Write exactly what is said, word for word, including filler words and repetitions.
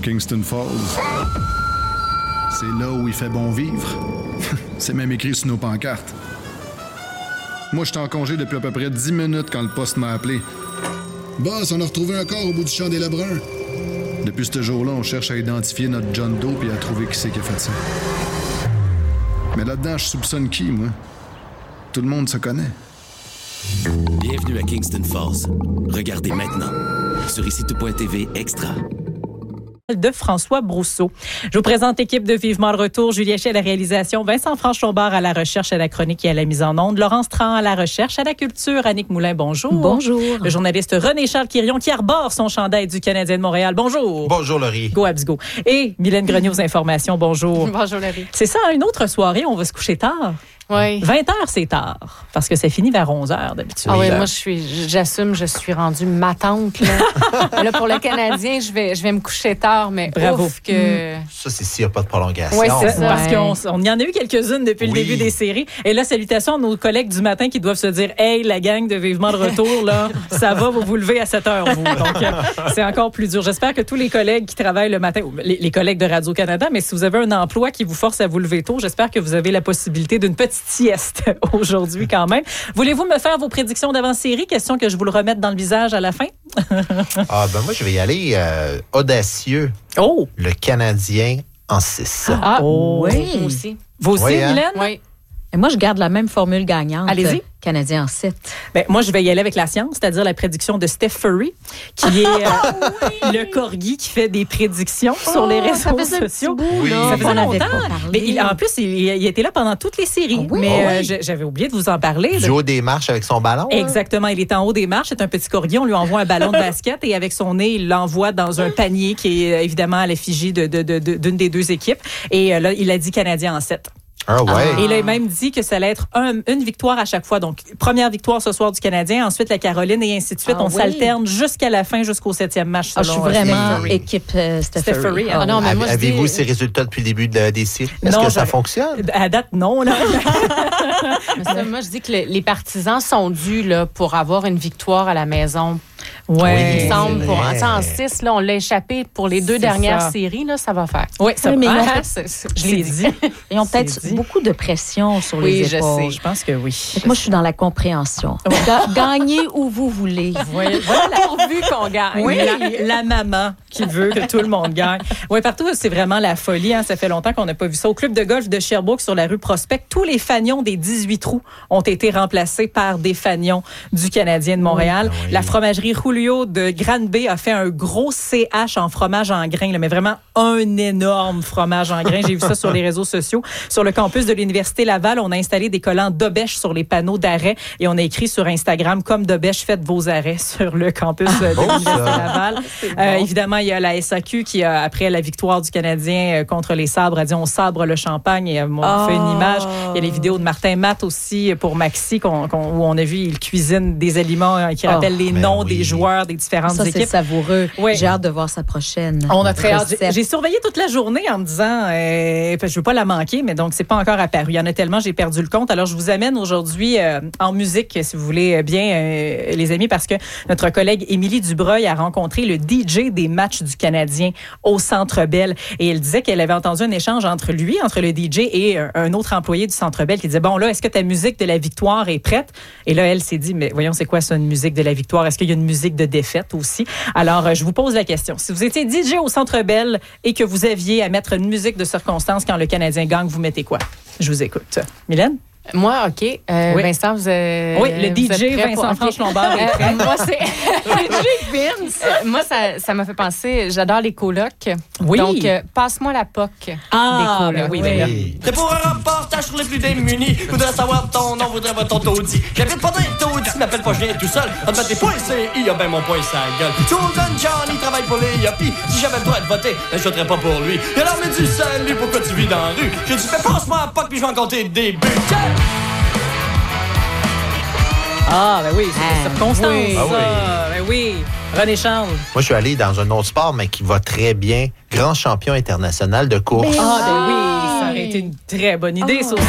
Kingston Falls. C'est là où il fait bon vivre. C'est même écrit sur nos pancartes. Moi, j'étais en congé depuis à peu près dix minutes quand le poste m'a appelé. Boss, on a retrouvé un corps au bout du champ des Lebrun. Depuis ce jour-là, on cherche à identifier notre John Doe et à trouver qui c'est qui a fait ça. Mais là-dedans, je soupçonne qui, moi? Tout le monde se connaît. Bienvenue à Kingston Falls. Regardez maintenant sur ici tout point t v Extra. De François Brousseau. Je vous présente l'équipe de Vivement le Retour. Julien Chez à la réalisation, Vincent Franche-Lombard à la recherche, à la chronique et à la mise en onde, Laurence Tran à la recherche, à la culture, Annick Moulin, bonjour. Bonjour. Le journaliste René-Charles Quirion qui arbore son chandail du Canadien de Montréal, bonjour. Bonjour Laurie. Go Habs go. Et Mylène Grenier aux informations, bonjour. Bonjour Laurie. C'est ça, une autre soirée, on va se coucher tard. Oui. vingt heures, c'est tard. Parce que ça finit vers onze heures d'habitude. Ah oui, moi, je suis, j'assume, je suis rendue matante. Là, là pour le Canadien, je vais, je vais me coucher tard, mais bravo. Ouf que... Ça, c'est s'il n'y a pas de prolongation. Oui, c'est ça. Parce qu'on on y en a eu quelques-unes depuis oui. le début des séries. Et là, salutations à nos collègues du matin qui doivent se dire « Hey, la gang de Vivement de Retour, là, ça va, vous vous levez à sept heures, vous. » Donc, euh, c'est encore plus dur. J'espère que tous les collègues qui travaillent le matin, les, les collègues de Radio-Canada, mais si vous avez un emploi qui vous force à vous lever tôt, j'espère que vous avez la possibilité d'une petite sieste aujourd'hui quand même. Voulez-vous me faire vos prédictions d'avant-série? Question que je vous le remette dans le visage à la fin. ah ben moi, je vais y aller euh, audacieux. Oh! Le Canadien en six. Ah, oh. Oui. Moi aussi. Vous aussi, oui, hein? Mylène? Oui. Et moi, je garde la même formule gagnante. Allez-y. Canadien en sept. Ben, moi, je vais y aller avec la science, c'est-à-dire la prédiction de Steph Furry, qui est euh, oui. le corgi qui fait des prédictions oh, sur les réseaux sociaux. Bout, oui. Ça faisait on longtemps. Mais il, en plus, il, il était là pendant toutes les séries. Oh, oui. Mais oh, oui. euh, j'avais oublié de vous en parler. Du haut des marches avec son ballon. Exactement. Hein? Il est en haut des marches. C'est un petit corgi. On lui envoie un ballon de basket et avec son nez, il l'envoie dans un panier qui est évidemment à l'effigie de, de, de, de, d'une des deux équipes. Et euh, là, il a dit Canadien en sept. Ah ouais. Et il a même dit que ça allait être un, une victoire à chaque fois. Donc, première victoire ce soir du Canadien, ensuite la Caroline et ainsi de suite. Ah, on oui. s'alterne jusqu'à la fin, jusqu'au septième match. Ah, je suis vraiment équipe euh, Steph Furry. Ah, non, mais moi, Avez-vous dis... ces résultats depuis le début de, des séries? Est-ce non, que ça fonctionne? À date, non. Là. Moi, je dis que le, les partisans sont dus là, pour avoir une victoire à la maison. Ouais. Il semble pour en six, là, on l'a échappé pour les deux c'est dernières ça. séries, là, ça va faire. Oui, ça oui, va faire. Je l'ai dit. Ils ont peut-être dit. beaucoup de pression sur oui, les épaules. Je sais. Je pense que oui. Je moi, je suis dans la compréhension. Gagnez où vous voulez. Oui, voilà, pourvu qu'on gagne. Oui, la, la maman qui veut que tout le monde gagne. Oui, partout, c'est vraiment la folie. Hein. Ça fait longtemps qu'on n'a pas vu ça. Au club de golf de Sherbrooke, sur la rue Prospect, tous les fanions des dix-huit trous ont été remplacés par des fanions du Canadien de Montréal. Oui, oui. La fromagerie Julio de Granby a fait un gros C H en fromage en grains, là, mais vraiment un énorme fromage en grains. J'ai vu ça sur les réseaux sociaux. Sur le campus de l'Université Laval, on a installé des collants d'Obèche sur les panneaux d'arrêt et on a écrit sur Instagram, comme d'Obèche, faites vos arrêts sur le campus de bon, l'Université Laval. Bon. Euh, évidemment, il y a la S A Q qui, a, après la victoire du Canadien contre les Sabres, a dit on sabre le champagne et on oh. fait une image. Il y a les vidéos de Martin Matt aussi pour Maxi qu'on, qu'on, où on a vu, il cuisine des aliments qui rappellent oh, les noms oui. des joueurs des différentes ça, équipes. C'est savoureux. Oui. J'ai hâte de voir sa prochaine. On a très hâte. J'ai, j'ai surveillé toute la journée en me disant, euh, je veux pas la manquer, mais donc c'est pas encore apparu. Il y en a tellement, j'ai perdu le compte. Alors je vous amène aujourd'hui euh, en musique, si vous voulez bien, euh, les amis, parce que notre collègue Émilie Dubreuil a rencontré le D J des matchs du Canadien au Centre Bell et elle disait qu'elle avait entendu un échange entre lui, entre le D J et un, un autre employé du Centre Bell qui disait bon là, est-ce que ta musique de la victoire est prête? Et là, elle s'est dit mais voyons, c'est quoi ça une musique de la victoire? Est-ce qu'il y a une musique de défaite aussi? Alors je vous pose la question. Si vous étiez D J au Centre Bell et que vous aviez à mettre une musique de circonstance quand le Canadien gagne, vous mettez quoi? Je vous écoute. Mylène? Moi, OK. Euh, oui. Vincent, vous êtes Oui, le D J Vincent okay. Franche-Lombard est prêt. Euh, moi, c'est... D J Vince. Euh, moi, ça, ça m'a fait penser... J'adore les colocs. Oui. Donc, euh, passe-moi la P O C ah, des colocs. Oui, oui. oui. C'est pour un reportage sur les plus démunis. Voudrais savoir ton nom, voudrais voir ton taudis. J'habite pas dans les taudis, m'appelle pas, je viens tout seul. En mettre tes points C I, y'a ben mon point sa gueule. Chosen Johnny travaille pour les Yuppies. Si j'avais le droit de voter, ben, je voterais pas pour lui. Il a l'armée du salut, pourquoi tu vis dans la rue? J'ai dit, fais passe-moi la P O C, puis je vais en compter des buts. Ah, ben oui, c'est ah, des circonstances. Oui. Ah, oui. Ben oui. René Charles. Moi, je suis allé dans un autre sport, mais qui va très bien. Grand champion international de course. Ah, ben oui, ça aurait été une très bonne idée, oh. ça aussi.